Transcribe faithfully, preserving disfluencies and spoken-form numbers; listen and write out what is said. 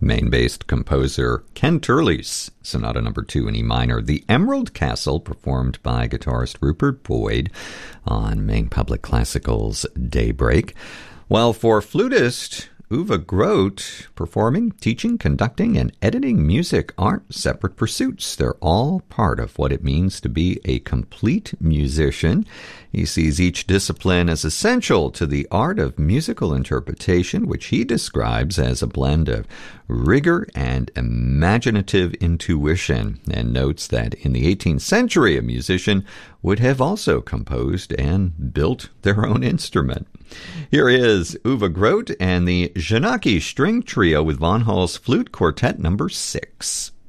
Maine-based composer Ken Turley's Sonata Number two in E minor, The Emerald Castle, performed by guitarist Rupert Boyd on Maine Public Classical's Daybreak. While for flutist Uwe Groth, performing, teaching, conducting, and editing music aren't separate pursuits. They're all part of what it means to be a complete musician. He sees each discipline as essential to the art of musical interpretation, which he describes as a blend of rigor and imaginative intuition, and notes that in the eighteenth century, a musician would have also composed and built their own instrument. Here is Uwe Groth and the Janaki String Trio with Von Hall's Flute Quartet Number six.